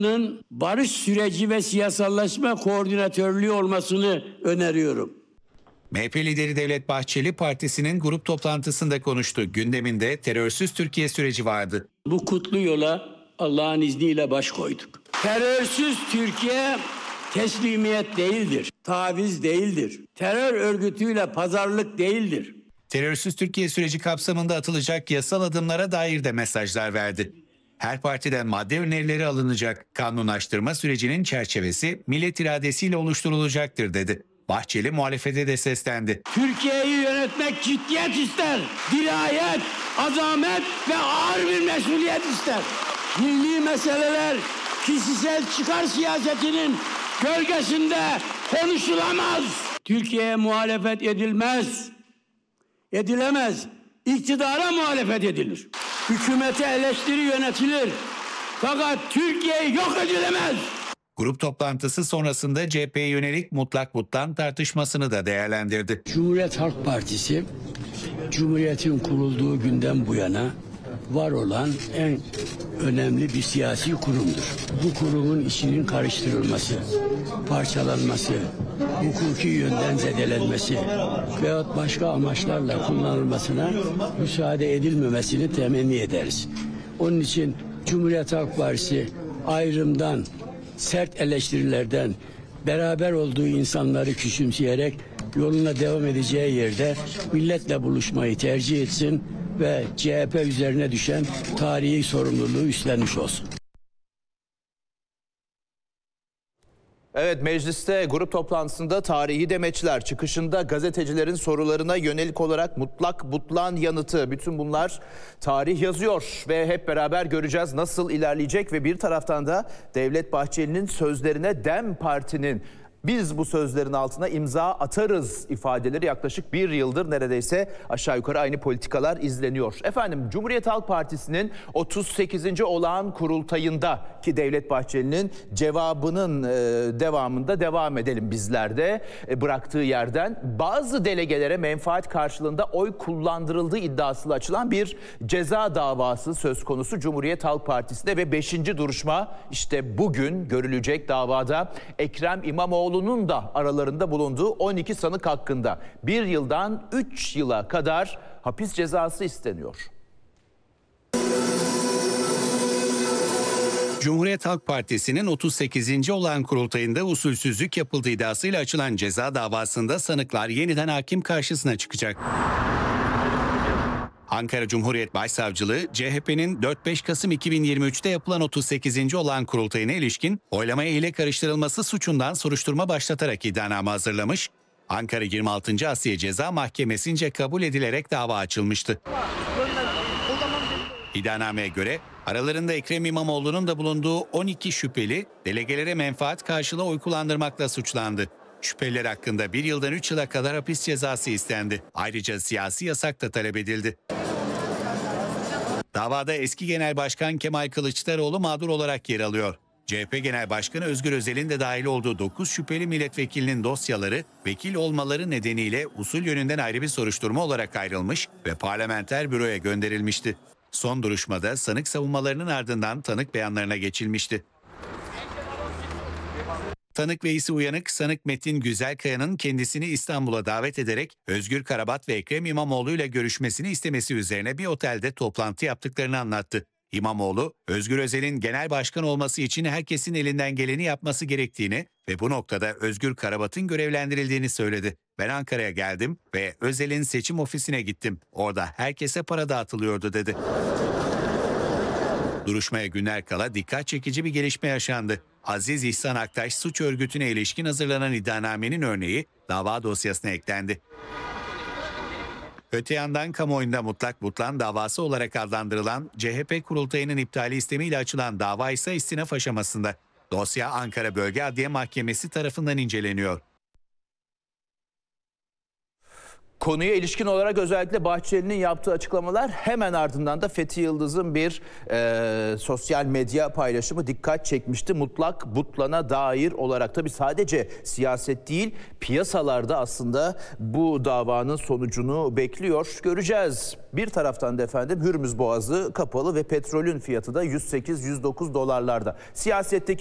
barış süreci ve siyasallaşma koordinatörlüğü olmasını öneriyorum. MHP lideri Devlet Bahçeli partisinin grup toplantısında konuştu. Gündeminde terörsüz Türkiye süreci vardı. Bu kutlu yola Allah'ın izniyle baş koyduk. Terörsüz Türkiye teslimiyet değildir, taviz değildir. Terör örgütüyle pazarlık değildir. Terörsüz Türkiye süreci kapsamında atılacak yasal adımlara dair de mesajlar verdi. Her partiden madde önerileri alınacak. Kanunlaştırma sürecinin çerçevesi millet iradesiyle oluşturulacaktır dedi. Bahçeli muhalefete de seslendi. Türkiye'yi yönetmek ciddiyet ister, dirayet, azamet ve ağır bir mesuliyet ister. Milli meseleler kişisel çıkar siyasetinin gölgesinde konuşulamaz. Türkiye'ye muhalefet edilmez, edilemez. İktidara muhalefet edilir. Hükümete eleştiri yönetilir. Fakat Türkiye yok edilemez. Grup toplantısı sonrasında CHP'ye yönelik mutlak butlan tartışmasını da değerlendirdi. Cumhuriyet Halk Partisi, Cumhuriyet'in kurulduğu günden bu yana var olan en önemli bir siyasi kurumdur. Bu kurumun içinin karıştırılması, parçalanması, hukuki yönden zedelenmesi veyahut başka amaçlarla kullanılmasına müsaade edilmemesini temenni ederiz. Onun için Cumhuriyet Halk Partisi ayrımdan, sert eleştirilerden, beraber olduğu insanları küçümseyerek yoluna devam edeceği yerde milletle buluşmayı tercih etsin ve CHP üzerine düşen tarihi sorumluluğu üstlenmiş olsun. Evet, mecliste grup toplantısında tarihi demeçler, çıkışında gazetecilerin sorularına yönelik olarak mutlak butlan yanıtı, bütün bunlar tarih yazıyor ve hep beraber göreceğiz nasıl ilerleyecek. Ve bir taraftan da Devlet Bahçeli'nin sözlerine DEM Parti'nin biz bu sözlerin altına imza atarız ifadeleri yaklaşık bir yıldır neredeyse aşağı yukarı aynı politikalar izleniyor. Efendim, Cumhuriyet Halk Partisi'nin 38. olağan kurultayında ki Devlet Bahçeli'nin cevabının devamında devam edelim bizler de bıraktığı yerden, bazı delegelere menfaat karşılığında oy kullandırıldığı iddiasıyla açılan bir ceza davası söz konusu Cumhuriyet Halk Partisi'nde ve 5. duruşma işte bugün görülecek. Davada Ekrem İmamoğlu'nun da aralarında bulunduğu 12 sanık hakkında 1 yıldan 3 yıla kadar hapis cezası isteniyor. Cumhuriyet Halk Partisi'nin 38. olağan kurultayında usulsüzlük yapıldığı iddiasıyla açılan ceza davasında sanıklar yeniden hakim karşısına çıkacak. Ankara Cumhuriyet Başsavcılığı, CHP'nin 4-5 Kasım 2023'te yapılan 38. olağan kurultayına ilişkin oylamaya hile karıştırılması suçundan soruşturma başlatarak iddianame hazırlamış. Ankara 26. Asliye Ceza Mahkemesi'nce kabul edilerek dava açılmıştı. İddianameye göre aralarında Ekrem İmamoğlu'nun da bulunduğu 12 şüpheli delegelere menfaat karşılığı oy kullandırmakla suçlandı. Şüpheliler hakkında 1 yıldan 3 yıla kadar hapis cezası istendi. Ayrıca siyasi yasak da talep edildi. Davada eski Genel Başkan Kemal Kılıçdaroğlu mağdur olarak yer alıyor. CHP Genel Başkanı Özgür Özel'in de dahil olduğu 9 şüpheli milletvekilinin dosyaları vekil olmaları nedeniyle usul yönünden ayrı bir soruşturma olarak ayrılmış ve parlamenter büroya gönderilmişti. Son duruşmada sanık savunmalarının ardından tanık beyanlarına geçilmişti. Tanık Veysi Uyanık, sanık Metin Güzelkaya'nın kendisini İstanbul'a davet ederek Özgür Karabat ve Ekrem İmamoğlu ile görüşmesini istemesi üzerine bir otelde toplantı yaptıklarını anlattı. İmamoğlu, Özgür Özel'in genel başkan olması için herkesin elinden geleni yapması gerektiğini ve bu noktada Özgür Karabat'ın görevlendirildiğini söyledi. Ben Ankara'ya geldim ve Özel'in seçim ofisine gittim. Orada herkese para dağıtılıyordu dedi. Duruşmaya günler kala dikkat çekici bir gelişme yaşandı. Aziz İhsan Aktaş suç örgütüne ilişkin hazırlanan iddianamenin örneği dava dosyasına eklendi. Öte yandan kamuoyunda mutlak butlan davası olarak adlandırılan CHP kurultayının iptali istemiyle açılan dava ise istinaf aşamasında. Dosya Ankara Bölge Adliye Mahkemesi tarafından inceleniyor. Konuya ilişkin olarak özellikle Bahçeli'nin yaptığı açıklamalar, hemen ardından da Fethi Yıldız'ın bir sosyal medya paylaşımı dikkat çekmişti. Mutlak butlana dair olarak tabii sadece siyaset değil, piyasalarda aslında bu davanın sonucunu bekliyor. Göreceğiz. Bir taraftan da efendim Hürmüz Boğazı kapalı ve petrolün fiyatı da 108-109 dolarlarda. Siyasetteki